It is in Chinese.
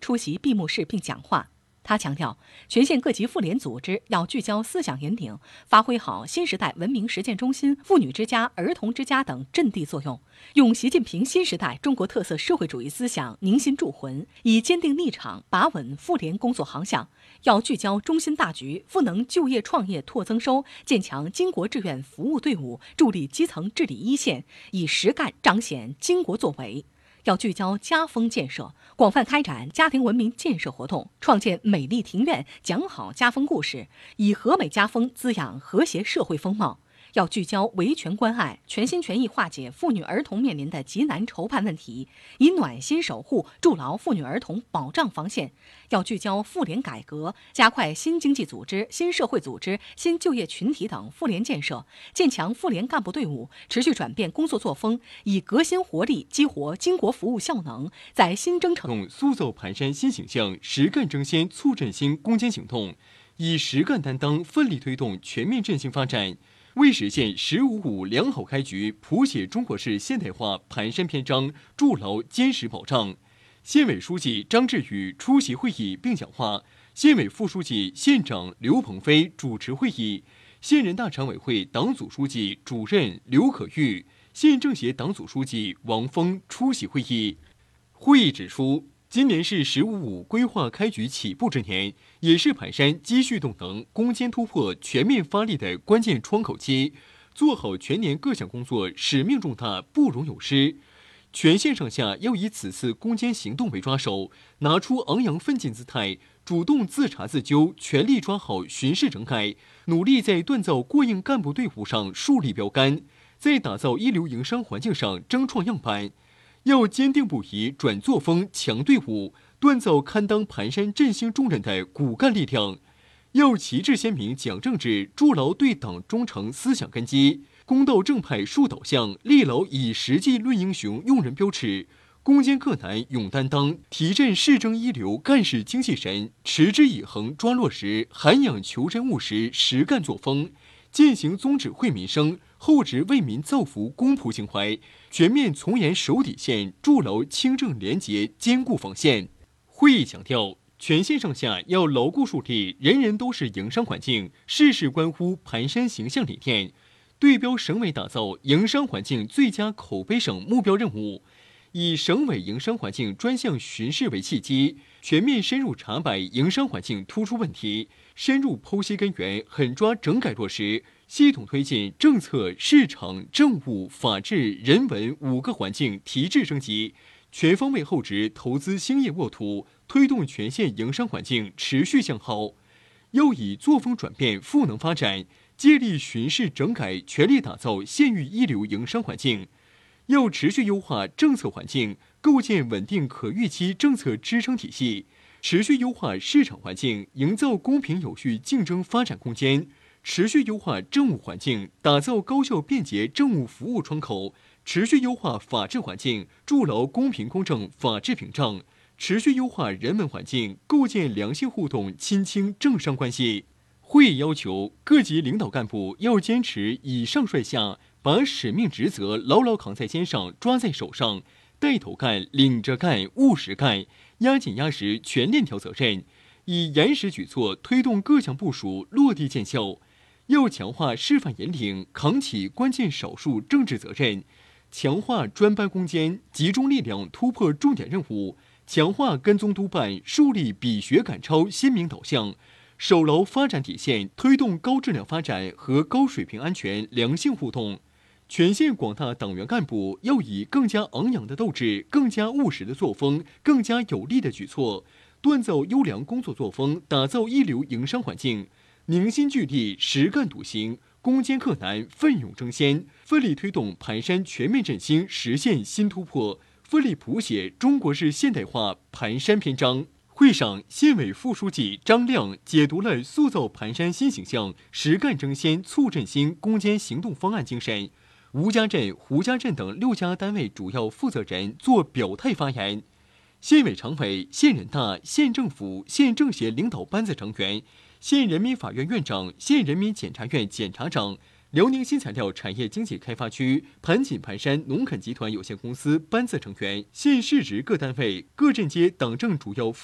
出席闭幕式并讲话。他强调，全县各级妇联组织要聚焦思想引领，发挥好新时代文明实践中心、妇女之家、儿童之家等阵地作用，用习近平新时代中国特色社会主义思想凝心铸魂，以坚定立场把稳妇联工作航向。要聚焦中心大局，赋能就业创业拓增收，建强巾帼志愿服务队伍，助力基层治理一线，以实干彰显巾帼作为。要聚焦家风建设，广泛开展家庭文明建设活动，创建美丽庭院，讲好家风故事，以和美家风滋养和谐社会风貌。要聚焦维权关爱，全心全意化解妇女儿童面临的急难愁盼问题，以暖心守护筑牢妇女儿童保障防线。要聚焦妇联改革，加快新经济组织、新社会组织、新就业群体等妇联建设，建强妇联干部队伍，持续转变工作作风，以革新活力激活巾帼服务效能，在新征程塑造盘山新形象，实干争先促振兴攻坚行动，以实干担当奋力推动全面振兴发展。为实现“十五五”良好开局，谱写中国式现代化盘山篇章，筑牢坚实保障。县委书记张志宇出席会议并讲话，县委副书记、县长刘鹏飞主持会议，县人大常委会党组书记、主任刘可玉、县政协党组书记王峰出席会议。会议指出，今年是“十五五”规划开局起步之年，也是盘山积蓄动能、攻坚突破、全面发力的关键窗口期。做好全年各项工作，使命重大，不容有失。全县上下要以此次攻坚行动为抓手，拿出昂扬奋进姿态，主动自查自纠，全力抓好巡视整改，努力在锻造过硬干部队伍上树立标杆，在打造一流营商环境上争创样板。要坚定不移转作风、强队伍，锻造堪当盘山振兴重任的骨干力量。要旗帜鲜明讲政治，筑牢对党忠诚思想根基，公道正派树导向，立牢以实际论英雄用人标尺，攻坚克难勇担当，提振市政一流干事精气神，持之以恒抓落实，涵养求真务实实干作风，践行宗旨惠民生、厚植为民造福公仆情怀，全面从严守底线，筑牢清正廉洁坚固防线。会议强调，全县上下要牢固树立人人都是营商环境，事事关乎盘山形象理念，对标省委打造营商环境最佳口碑省目标任务，以省委营商环境专项巡视为契机，全面深入查摆营商环境突出问题，深入剖析根源，狠抓整改落实，系统推进政策、市场、政务、法治、人文5个环境提质升级，全方位厚植投资兴业沃土，推动全县营商环境持续向好。要以作风转变赋能发展，借力巡视整改，全力打造县域一流营商环境。要持续优化政策环境，构建稳定可预期政策支撑体系，持续优化市场环境，营造公平有序竞争发展空间，持续优化政务环境，打造高效便捷政务服务窗口，持续优化法治环境，筑牢公平公正法治屏障，持续优化人文环境，构建良性互动亲清政商关系。会议要求各级领导干部要坚持以上率下，把使命职责牢牢扛在肩上，抓在手上，带头干、领着干、务实干，压紧压实全链条责任，以严实举措推动各项部署落地见效。要强化示范引领，扛起关键少数政治责任，强化专班攻坚，集中力量突破重点任务，强化跟踪督办，树立比学赶超鲜明导向，守牢发展底线，推动高质量发展和高水平安全良性互动。全县广大党员干部要以更加昂扬的斗志、更加务实的作风、更加有力的举措，锻造优良工作作风，打造一流营商环境，凝心聚力，实干笃行，攻坚克难，奋勇争先，奋力推动盘山全面振兴实现新突破，奋力谱写中国式现代化盘山篇章。会上，县委副书记张亮解读了塑造盘山新形象、实干争先促振兴攻坚行动方案精神。吴家镇、胡家镇等6家单位主要负责人做表态发言。县委常委、县人大、县政府、县政协领导班子成员、县人民法院院长、县人民检察院检察长、辽宁新材料产业经济开发区盘锦盘山农垦集团有限公司班子成员、县市直各单位、各镇街党政主要